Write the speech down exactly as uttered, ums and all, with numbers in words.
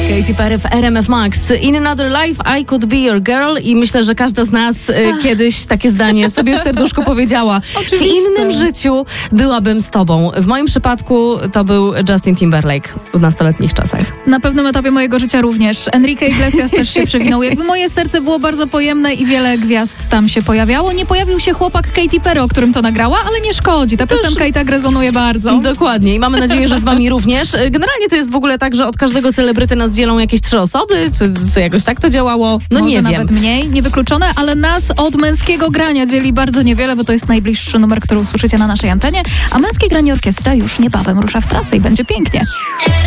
Katy Perry w R M F Max. In Another Life I Could Be Your Girl i myślę, że każda z nas y, kiedyś takie zdanie sobie w serduszku powiedziała. Oczywiście. W innym życiu byłabym z tobą. W moim przypadku to był Justin Timberlake w nastoletnich czasach. Na pewnym etapie mojego życia również. Enrique Iglesias też się przewinął. Jakby moje serce było bardzo pojemne i wiele gwiazd tam się pojawiało. Nie pojawił się chłopak Katy Perry, o którym to nagrała, ale nie szkodzi. Ta piosenka i tak rezonuje bardzo. Dokładnie i mamy nadzieję, że z wami również. Generalnie to jest w ogóle tak, że od każdego celebryty nas dzielą jakieś trzy osoby, czy, czy jakoś tak to działało? No Może nie wiem. nawet mniej, niewykluczone, ale nas od męskiego grania dzieli bardzo niewiele, bo to jest najbliższy numer, który usłyszycie na naszej antenie, a męskie granie orkiestra już niebawem rusza w trasę i będzie pięknie.